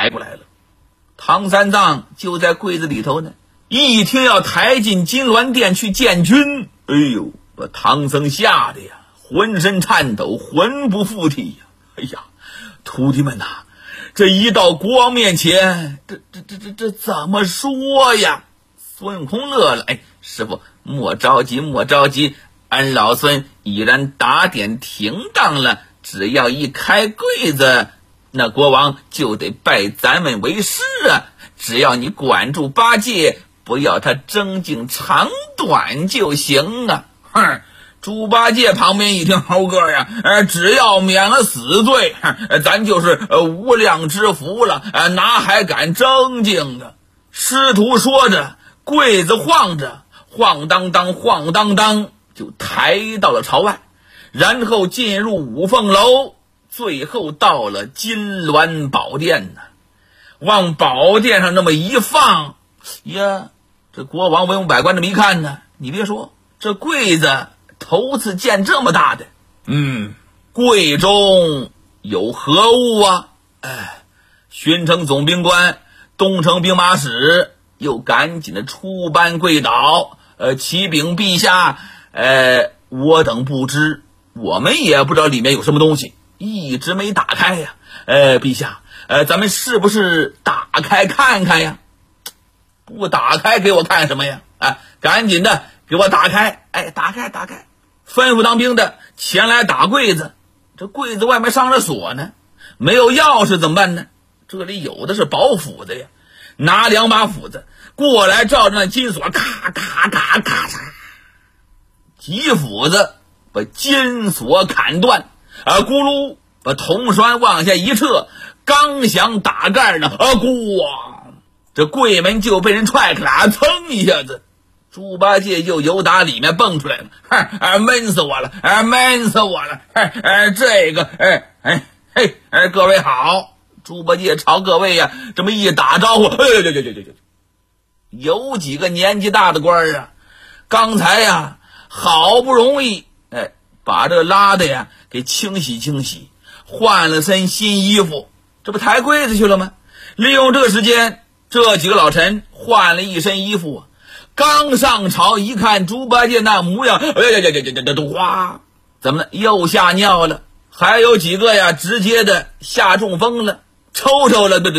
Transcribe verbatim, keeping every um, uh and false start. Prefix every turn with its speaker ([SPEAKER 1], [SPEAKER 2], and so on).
[SPEAKER 1] 抬过来了。唐三藏就在柜子里头呢，一听要抬进金銮殿去见君，哎呦，把唐僧吓得呀浑身颤抖，魂不附体呀！哎呀，徒弟们呐、啊，这一到国王面前，这这这这这怎么说呀？孙悟空乐了，哎，师傅莫着急莫着急，俺老孙已然打点停当了，只要一开柜子，那国王就得拜咱们为师啊！只要你管住八戒，不要他争竞长短就行啊！哼！猪八戒旁边一听，猴哥呀，呃，只要免了死罪，呃、咱就是呃无量之福了，呃，哪还敢争竞啊？师徒说着，柜子晃着，晃当当，晃当当，就抬到了朝外，然后进入五凤楼，最后到了金銮宝殿呢。往宝殿上那么一放，呀，这国王文武百官这么一看呢，你别说，这柜子头次见这么大的，嗯，柜中有何物啊？哎，巡城总兵官、东城兵马使又赶紧的出班跪倒，呃，启禀陛下，呃，我等不知，我们也不知道里面有什么东西，一直没打开呀。呃，陛下，呃，咱们是不是打开看看呀？不打开给我看什么呀？哎，赶紧的给我打开！哎，打开，打开！吩咐当兵的前来打柜子，这柜子外面上着锁呢，没有钥匙怎么办呢？这里有的是宝斧子呀，拿两把斧子过来，照着那金锁，咔咔咔咔嚓，几斧子把金锁砍断，啊，咕噜把铜栓往下一撤，刚想打盖呢，啊，咣，这柜门就被人踹开了，噌一下子。猪八戒就由打里面蹦出来了，哎，闷死我了，哎，闷死我了，哎，哎，这个，哎，哎，嘿，哎，各位好！猪八戒朝各位呀、啊、这么一打招呼，哎呦呦呦呦呦！有几个年纪大的官啊，刚才呀好不容易，哎，把这拉的呀给清洗清洗，换了身新衣服，这不抬柜子去了吗？利用这个时间，这几个老臣换了一身衣服啊。刚上朝一看猪八戒那模样，哎呀呀呀呀呀！都哗，怎么了？又吓尿了？还有几个呀，直接的吓中风了，抽抽了，对对。